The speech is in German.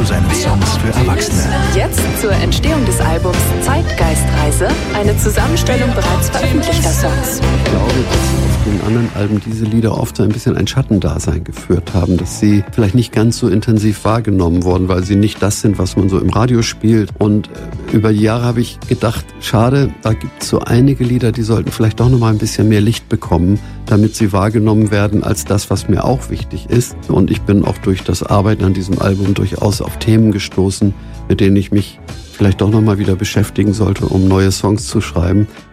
seinen Songs für Erwachsene. Jetzt zur Entstehung des Albums Zeitgeistreise, eine Zusammenstellung bereits veröffentlichter Songs. Ich glaube, dass auf den anderen Alben diese Lieder oft so ein bisschen ein Schattendasein geführt haben, dass sie vielleicht nicht ganz so intensiv wahrgenommen wurden, weil sie nicht das sind, was man so im Radio spielt. Und über die Jahre habe ich gedacht, schade, da gibt es so einige Lieder, die sollten vielleicht doch noch mal ein bisschen mehr Licht bekommen, damit sie wahrgenommen werden als das, was mir auch wichtig ist. Und ich bin auch durch das Arbeiten an diesem Album durchaus auf Themen gestoßen, mit denen ich mich vielleicht doch noch mal wieder beschäftigen sollte, um neue Songs zu schreiben.